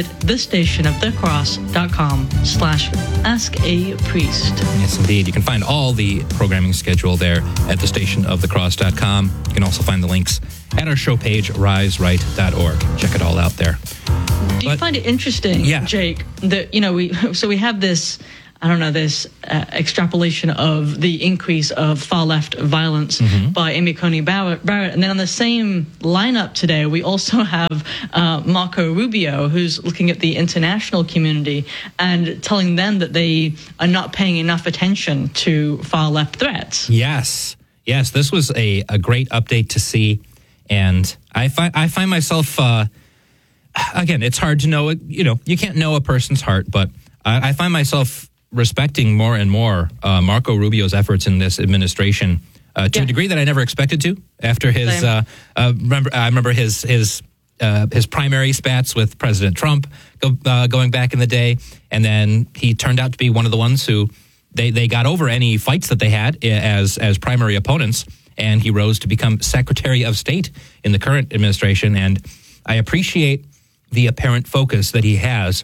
thestationofthecross.com slash ask a priest. Yes, indeed. You can find all the programming schedule there at the station of the cross dot com. You can also find the links at our show page, rise right dot org. Check it all out there. Do you But, find it interesting, yeah. Jake, that, you know, we so we have this I don't know, this uh, extrapolation of the increase of far-left violence mm-hmm. by Amy Coney Barrett. And then on the same lineup today, we also have uh, Marco Rubio, who's looking at the international community and telling them that they are not paying enough attention to far-left threats. Yes. Yes, this was a, a great update to see. And I, fi- I find myself, uh, again, it's hard to know, you know, you can't know a person's heart, but I, I find myself respecting more and more uh, Marco Rubio's efforts in this administration uh, to yeah. a degree that I never expected to. After his, uh, uh, remember, I remember his his uh, his primary spats with President Trump go, uh, going back in the day, and then he turned out to be one of the ones who they, they got over any fights that they had as as primary opponents, and he rose to become Secretary of State in the current administration. And I appreciate the apparent focus that he has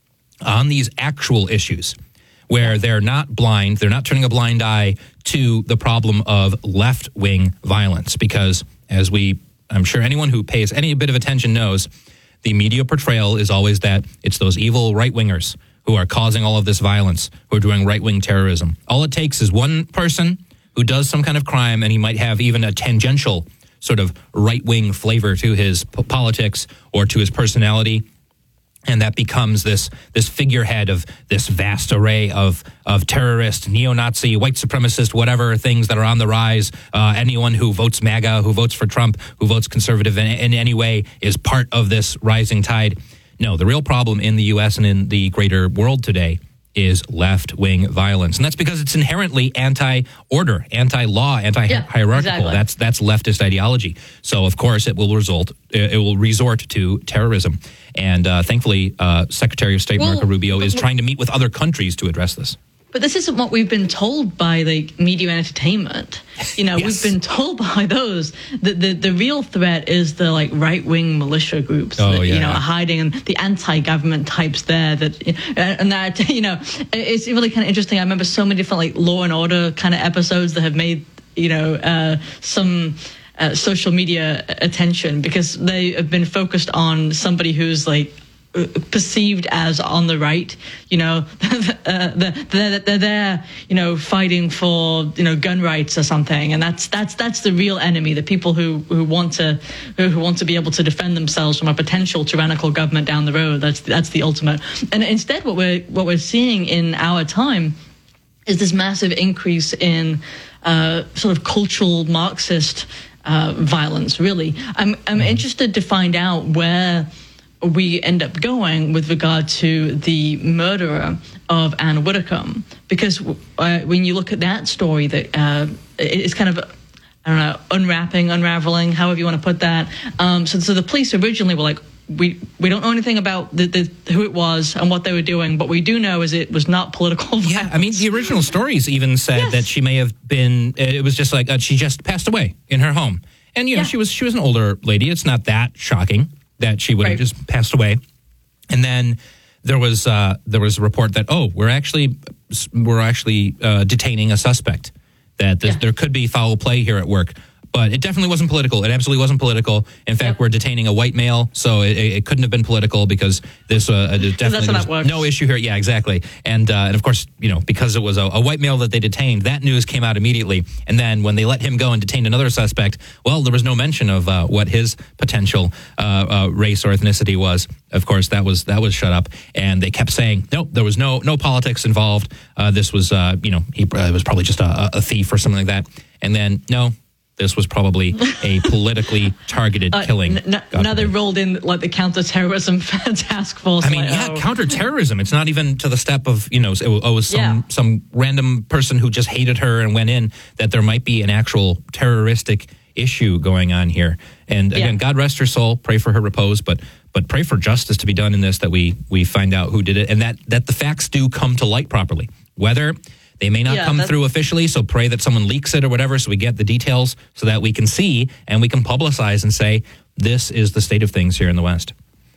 on these actual issues, where they're not blind, they're not turning a blind eye to the problem of left-wing violence. Because as we, I'm sure anyone who pays any bit of attention knows, the media portrayal is always that it's those evil right-wingers who are causing all of this violence, who are doing right-wing terrorism. All it takes is one person who does some kind of crime, and he might have even a tangential sort of right-wing flavor to his p- politics or to his personality. And that becomes this this figurehead of this vast array of of terrorist, neo-Nazi, white supremacist, whatever things that are on the rise. Uh, anyone who votes MAGA, who votes for Trump, who votes conservative in, in any way is part of this rising tide. No, the real problem in the U S and in the greater world today is left-wing violence. And that's because it's inherently anti-order, anti-law, anti-hierarchical. Yeah, exactly. That's that's leftist ideology. So, of course, it will result, it will resort to terrorism. And uh, thankfully, uh, Secretary of State well, Marco Rubio is trying to meet with other countries to address this. But this isn't what we've been told by like media and entertainment. You know, yes. We've been told by those that the, the real threat is the like right-wing militia groups oh, that, yeah. you know, are hiding, and the anti-government types there that, and that, you know, it's really kind of interesting. I remember so many different like Law and Order kind of episodes that have made, you know, uh, some uh, social media attention because they have been focused on somebody who's like, perceived as on the right, you know, uh, they're, they're there, you know, fighting for, you know, gun rights or something, and that's that's that's the real enemy. The people who, who want to who want to be able to defend themselves from a potential tyrannical government down the road. That's that's the ultimate. And instead, what we're what we're seeing in our time is this massive increase in uh, sort of cultural Marxist uh, violence. Really, I'm I'm interested to find out where we end up going with regard to the murderer of Ann Widdecombe, because uh, when you look at that story, that uh, it's kind of, I don't know, unwrapping, unraveling, however you want to put that. Um, so, so the police originally were like, we we don't know anything about the, the, who it was and what they were doing, but we do know is it was not political violence. Yeah, I mean, the original stories even said yes. that she may have been, it was just like, uh, she just passed away in her home. And, you know, yeah. she was she was an older lady. It's not that shocking that she would right. have just passed away. And then there was uh, there was a report that, oh, we're actually we're actually uh, detaining a suspect, that this, yeah. there could be foul play here at work. But it definitely wasn't political. It absolutely wasn't political. In fact, yep. we're detaining a white male, so it, it couldn't have been political because this uh, definitely that's was no issue here. Yeah, exactly. And uh, and of course, you know, because it was a, a white male that they detained, that news came out immediately. And then when they let him go and detained another suspect, well, there was no mention of uh, what his potential uh, uh, race or ethnicity was. Of course, that was that was shut up, and they kept saying, nope, there was no no politics involved. Uh, this was, uh, you know, he uh, was probably just a, a thief or something like that. And then no. This was probably a politically targeted uh, killing. N- n- now they rolled in like the counterterrorism task force. I mean, like, yeah, oh. counterterrorism. It's not even to the step of, you know, it was some yeah. some random person who just hated her and went in, that there might be an actual terroristic issue going on here. And again, yeah. God rest her soul. Pray for her repose, but but pray for justice to be done in this, that we we find out who did it, and that that the facts do come to light properly. Whether they may not yeah, come through officially, so pray that someone leaks it or whatever, so we get the details so that we can see and we can publicize and say, this is the state of things here in the West.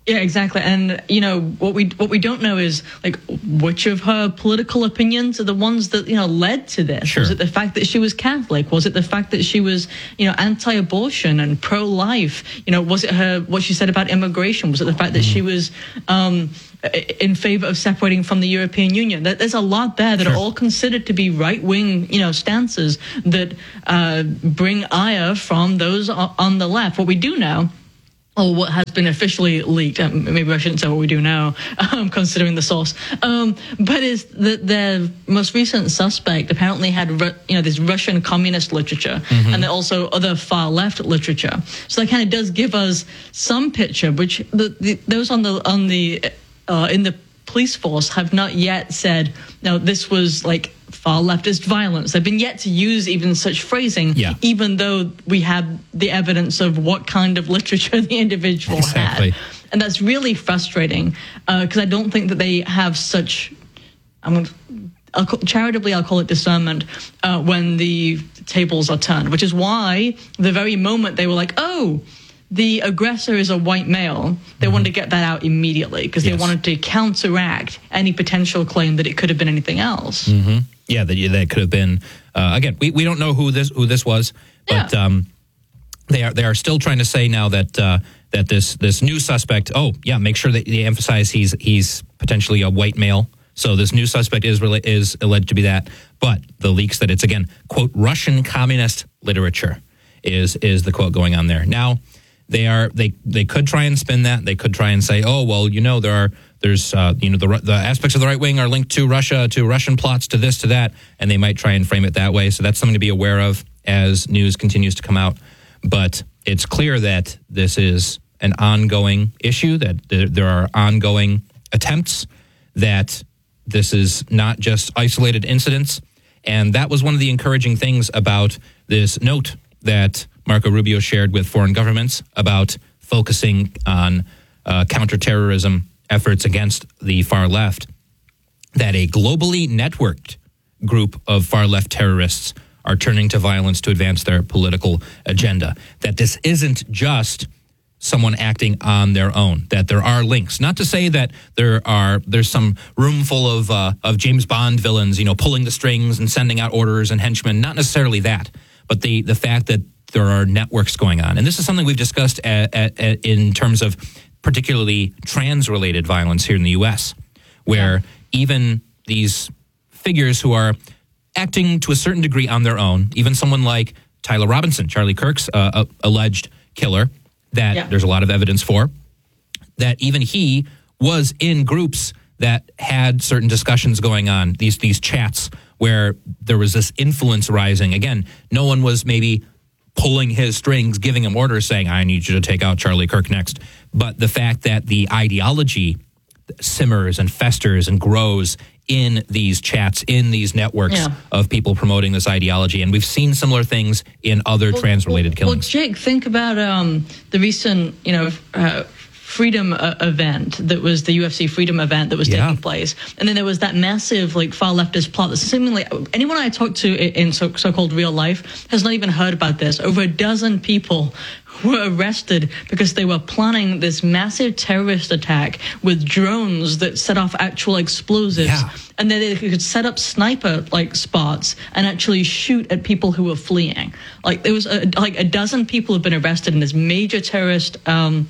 Yeah, exactly. And, you know, what we what we don't know is, like, which of her political opinions are the ones that, you know, led to this? Sure. Was it the fact that she was Catholic? Was it the fact that she was, you know, anti-abortion and pro-life? You know, was it her, what she said about immigration? Was it the fact that she was um, in favor of separating from the European Union? There's a lot there that Sure. are all considered to be right-wing, you know, stances that uh, bring ire from those on the left. What we do know, or what has been officially leaked, um, maybe I shouldn't say what we do now, um, considering the source, um, but is that the most recent suspect apparently had, Ru- you know, this Russian communist literature, mm-hmm. and then also other far left literature. So that kind of does give us some picture, which the, the, those on the on the uh, in the police force have not yet said, no, this was like far leftist violence. They've been yet to use even such phrasing, yeah. even though we have the evidence of what kind of literature the individual exactly. had. And that's really frustrating, because uh, I don't think that they have such, I'm going to, I'll call, charitably, I'll call it discernment, uh, when the tables are turned, which is why the very moment they were like, oh, the aggressor is a white male, they mm-hmm. wanted to get that out immediately, because yes. they wanted to counteract any potential claim that it could have been anything else. Mm-hmm. Yeah, that that could have been. Uh, again, we, we don't know who this who this was, but yeah. um, they are they are still trying to say now that uh, that this this new suspect. Oh, yeah, make sure that they emphasize he's he's potentially a white male. So this new suspect is is alleged to be that. But the leaks that it's again quote Russian communist literature is is the quote going on there. Now they are they they could try and spin that. They could try and say, oh well, you know there are. There's, uh, you know, the the aspects of the right wing are linked to Russia, to Russian plots, to this, to that, and they might try and frame it that way. So that's something to be aware of as news continues to come out. But it's clear that this is an ongoing issue, that there, there are ongoing attempts, that this is not just isolated incidents. And that was one of the encouraging things about this note that Marco Rubio shared with foreign governments about focusing on uh, counterterrorism efforts against the far left, that a globally networked group of far left terrorists are turning to violence to advance their political agenda. That this isn't just someone acting on their own, that there are links. Not to say that there are there's some room full of uh, of James Bond villains, you know, pulling the strings and sending out orders and henchmen. Not necessarily that, but the the fact that there are networks going on. And this is something we've discussed at, at, at, in terms of particularly trans-related violence here in the U S, where yeah. even these figures who are acting to a certain degree on their own, even someone like Tyler Robinson, Charlie Kirk's uh, uh, alleged killer, that yeah. there's a lot of evidence for, that even he was in groups that had certain discussions going on, these these chats where there was this influence rising. Again, no one was maybe pulling his strings, giving him orders, saying, I need you to take out Charlie Kirk next. But the fact that the ideology simmers and festers and grows in these chats, in these networks yeah. of people promoting this ideology. And we've seen similar things in other well, trans-related well, killings. Well, Jake, think about um, the recent, you know, uh, Freedom uh, event that was the U F C Freedom event that was yeah. taking place. And then there was that massive, like, far leftist plot that seemingly anyone I talked to in so, so-called real life has not even heard about this. Over a dozen people were arrested because they were planning this massive terrorist attack with drones that set off actual explosives. Yeah. And then they could set up sniper like spots and actually shoot at people who were fleeing. Like there was a, like a dozen people have been arrested in this major terrorist um,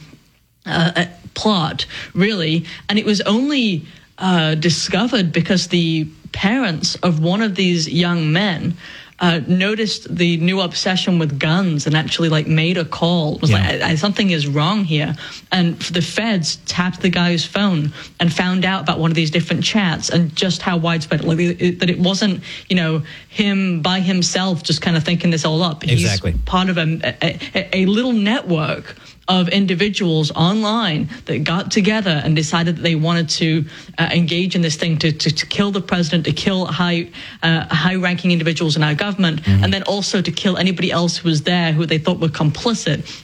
uh, plot, really. And it was only uh, discovered because the parents of one of these young men Uh, noticed the new obsession with guns and actually like made a call. It was yeah. like, I, I, something is wrong here. And the feds tapped the guy's phone and found out about one of these different chats and just how widespread, like it, that it wasn't, you know, him by himself just kind of thinking this all up. Exactly. He's part of a, a, a little network of individuals online that got together and decided that they wanted to uh, engage in this thing to, to, to kill the president, to kill high uh, high-ranking individuals in our government, mm-hmm. and then also to kill anybody else who was there who they thought were complicit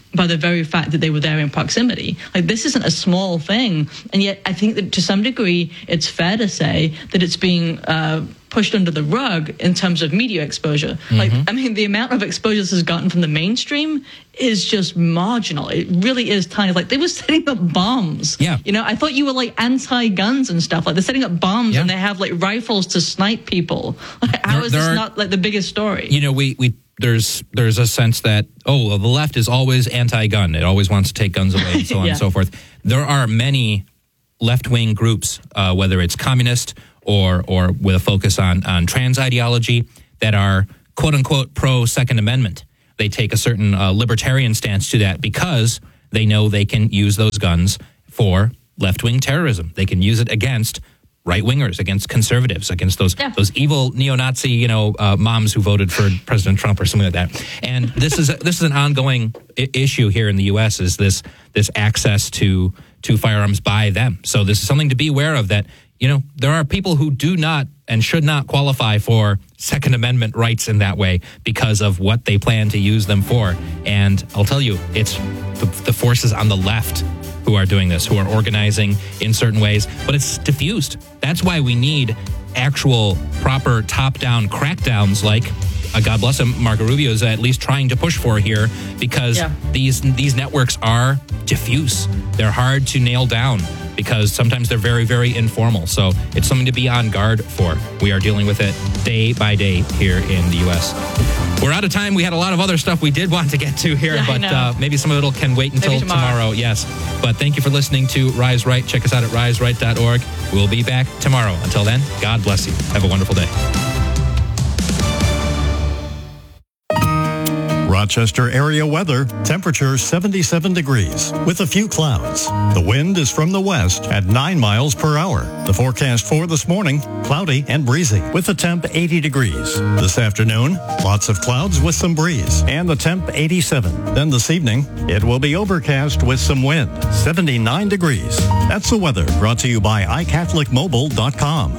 by the very fact that they were there in proximity. Like, this isn't a small thing. And yet I think that to some degree, it's fair to say that it's being uh, pushed under the rug in terms of media exposure. Mm-hmm. Like, I mean, the amount of exposure this has gotten from the mainstream is just marginal. It really is tiny. Like, they were setting up bombs. Yeah. You know, I thought you were like anti-guns and stuff. Like, they're setting up bombs yeah. and they have like rifles to snipe people. Like, how there, is this are, not like the biggest story? You know, we, we, There's there's a sense that, oh, well, the left is always anti-gun. It always wants to take guns away and so on yeah. and so forth. There are many left-wing groups, uh, whether it's communist or or with a focus on, on trans ideology, that are, quote-unquote, pro-Second Amendment. They take a certain uh, libertarian stance to that because they know they can use those guns for left-wing terrorism. They can use it against right-wingers, against conservatives, against those yeah. those evil neo-Nazi, you know, uh, moms who voted for President Trump or something like that. And this is a, this is an ongoing I- issue here in the U S is this this access to to firearms by them. So this is something to be aware of, that, you know, there are people who do not and should not qualify for Second Amendment rights in that way because of what they plan to use them for. And I'll tell you, it's the, the forces on the left who are doing this, who are organizing in certain ways, but it's diffused. That's why we need actual proper top-down crackdowns like, uh, God bless him, Marco Rubio is at least trying to push for here, because yeah. these these networks are diffuse. They're hard to nail down because sometimes they're very, very informal. So it's something to be on guard for. We are dealing with it day by day here in the U S. We're out of time. We had a lot of other stuff we did want to get to here, yeah, but uh, maybe some of it can wait until tomorrow. tomorrow. Yes. But thank you for listening to Rise Right. Check us out at rise right dot org. We'll be back tomorrow. Until then, God bless you. Have a wonderful day. Rochester area weather, temperature seventy-seven degrees with a few clouds. The wind is from the west at nine miles per hour. The forecast for this morning, cloudy and breezy with a temp eighty degrees. This afternoon, lots of clouds with some breeze and the temp eighty-seven. Then this evening, it will be overcast with some wind, seventy-nine degrees. That's the weather brought to you by i catholic mobile dot com.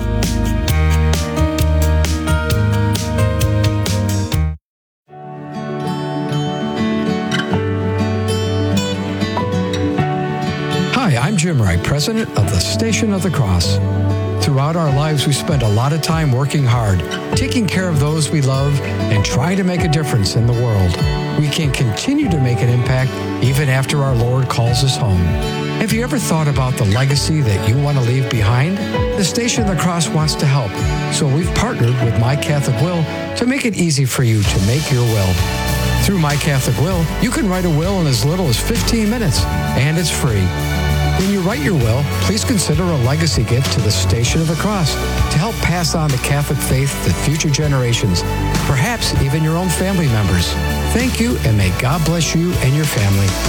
I'm Jim Wright, president of the Station of the Cross. Throughout our lives, we spend a lot of time working hard, taking care of those we love, and trying to make a difference in the world. We can continue to make an impact even after our Lord calls us home. Have you ever thought about the legacy that you want to leave behind? The Station of the Cross wants to help, so we've partnered with My Catholic Will to make it easy for you to make your will. Through My Catholic Will, you can write a will in as little as fifteen minutes, and it's free. When you write your will, please consider a legacy gift to the Station of the Cross to help pass on the Catholic faith to future generations, perhaps even your own family members. Thank you, and may God bless you and your family.